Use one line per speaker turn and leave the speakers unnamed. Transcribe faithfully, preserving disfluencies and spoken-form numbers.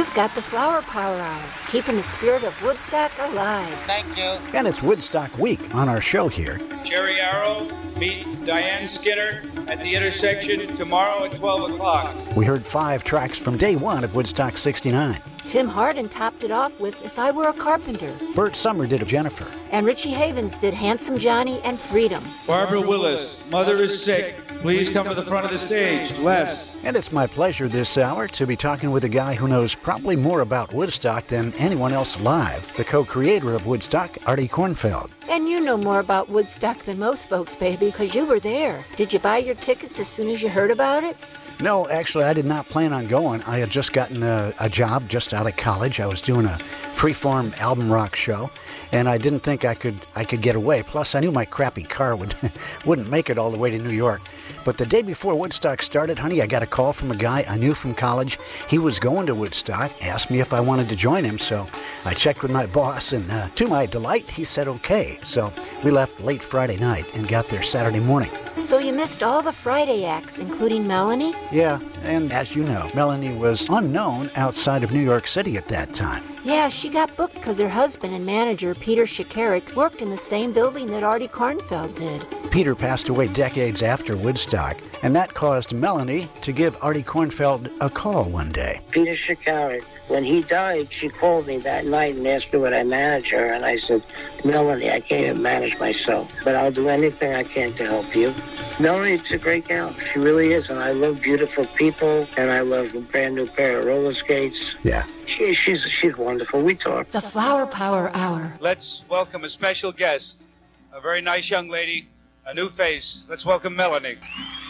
You've got the Flower Power Hour, keeping the spirit of Woodstock alive.
Thank you.
And it's Woodstock Week on our show here.
Jerry Arrow, meet Diane Skinner at the intersection tomorrow at twelve o'clock.
We heard five tracks from day one of Woodstock sixty-nine.
Tim Hardin topped it off with If I Were a Carpenter.
Bert Summer did Jennifer.
And Richie Havens did Handsome Johnny and Freedom.
Barbara Willis, Mother is Sick. Please come to the front of the stage. Les.
And it's my pleasure this hour to be talking with a guy who knows probably more about Woodstock than anyone else alive, the co-creator of Woodstock, Artie Kornfeld.
And you know more about Woodstock than most folks, baby, because you were there. Did you buy your tickets as soon as you heard about it?
No, actually, I did not plan on going. I had just gotten a, a job just out of college. I was doing a freeform album rock show, and I didn't think I could I could get away. Plus, I knew my crappy car would, wouldn't make it all the way to New York. But the day before Woodstock started, honey, I got a call from a guy I knew from college. He was going to Woodstock, asked me if I wanted to join him, so I checked with my boss, and uh, to my delight, he said okay. So we left late Friday night and got there Saturday morning.
So you missed all the Friday acts, including Melanie?
Yeah, and as you know, Melanie was unknown outside of New York City at that time.
Yeah, she got booked because her husband and manager, Peter Shikarik, worked in the same building that Artie Kornfeld did.
Peter passed away decades after Woodstock, and that caused Melanie to give Artie Kornfeld a call one day.
Peter Shikarik, when he died, she called me that night and asked me would I manage her, and I said, Melanie, I can't even manage myself, but I'll do anything I can to help you. Melanie's a great gal. She really is, and I love beautiful people, and I love a brand new pair of roller skates.
Yeah.
She, she's she's wonderful. We talk.
The Flower Power Hour.
Let's welcome a special guest, a very nice young lady, a new face. Let's welcome Melanie.